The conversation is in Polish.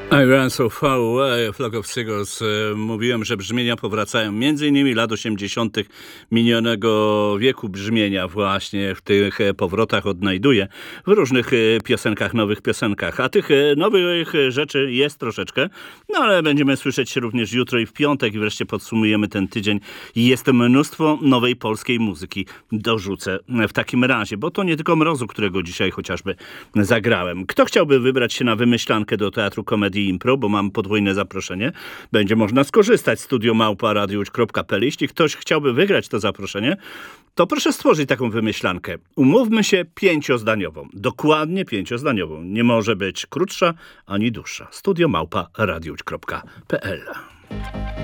I ran so far away, a flock of seagulls. Mówiłem, że brzmienia powracają. Między innymi lat 80. minionego wieku brzmienia właśnie w tych powrotach odnajduję w różnych piosenkach, nowych piosenkach. A tych nowych rzeczy jest troszeczkę, no ale będziemy słyszeć się również jutro i w piątek i wreszcie podsumujemy ten tydzień. I jest mnóstwo nowej polskiej muzyki. Dorzucę w takim razie, bo to nie tylko Mrozu, którego dzisiaj chociażby zagrałem. Kto chciałby wybrać się na wymyślankę do Teatru Komedii Impro, bo mam podwójne zaproszenie, będzie można skorzystać z studio@radiowłódź.pl. Jeśli ktoś chciałby wygrać to zaproszenie, to proszę stworzyć taką wymyślankę. Umówmy się 5-zdaniową. Dokładnie 5-zdaniową. Nie może być krótsza ani dłuższa. studio@radiowłódź.pl.